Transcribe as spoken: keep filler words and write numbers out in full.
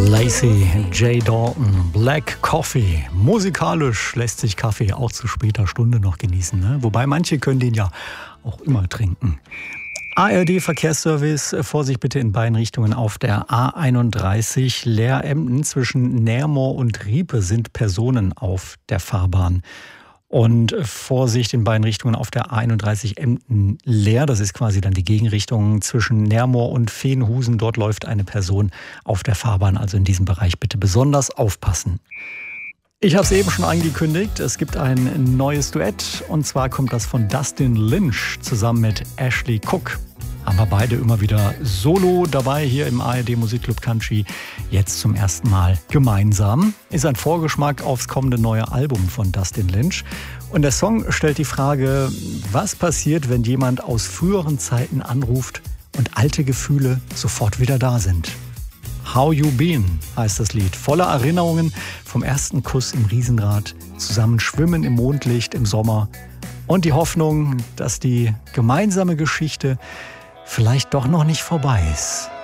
Lacey J. Dalton, Black Coffee. Musikalisch lässt sich Kaffee auch zu später Stunde noch genießen, ne? Wobei manche können den ja auch immer trinken. A R D-Verkehrsservice, Vorsicht bitte in beiden Richtungen auf der A einunddreißig Leer-Emden. Zwischen Nermoor und Riepe sind Personen auf der Fahrbahn. Und Vorsicht in beiden Richtungen auf der A einunddreißig Emden-Leer. Das ist quasi dann die Gegenrichtung zwischen Nermoor und Veenhusen. Dort läuft eine Person auf der Fahrbahn. Also in diesem Bereich bitte besonders aufpassen. Ich habe es eben schon angekündigt. Es gibt ein neues Duett. Und zwar kommt das von Dustin Lynch zusammen mit Ashley Cook. Haben wir beide immer wieder solo dabei hier im A R D Musikclub Country. Jetzt zum ersten Mal gemeinsam. Ist ein Vorgeschmack aufs kommende neue Album von Dustin Lynch. Und der Song stellt die Frage, was passiert, wenn jemand aus früheren Zeiten anruft und alte Gefühle sofort wieder da sind. How You Been heißt das Lied. Voller Erinnerungen vom ersten Kuss im Riesenrad, zusammen schwimmen im Mondlicht im Sommer und die Hoffnung, dass die gemeinsame Geschichte vielleicht doch noch nicht vorbei ist.